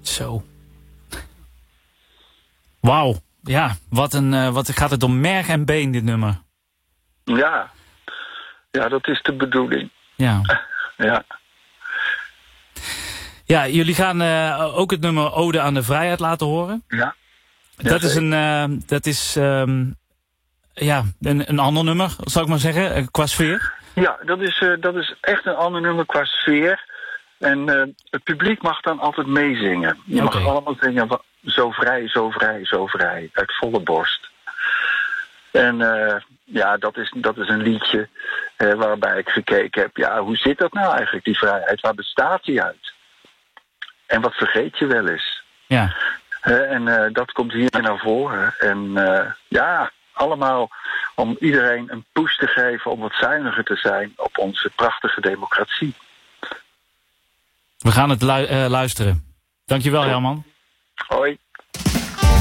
Zo. Wauw. Ja, wat gaat het om merg en been, dit nummer? Ja, dat is de bedoeling. Ja. Ja. Ja, jullie gaan ook het nummer Ode aan de Vrijheid laten horen. Ja. Dat is een ander nummer, zal ik maar zeggen, qua sfeer. Ja, dat is echt een ander nummer qua sfeer. En het publiek mag dan altijd meezingen. Je mag allemaal zingen, zo vrij, zo vrij, zo vrij, uit volle borst. En dat is een liedje waarbij ik gekeken heb, ja, hoe zit dat nou eigenlijk, die vrijheid? Waar bestaat die uit? En wat vergeet je wel eens? Ja. En dat komt hier naar voren. En allemaal om iedereen een push te geven om wat zuiniger te zijn op onze prachtige democratie. We gaan het luisteren. Dankjewel, Herman.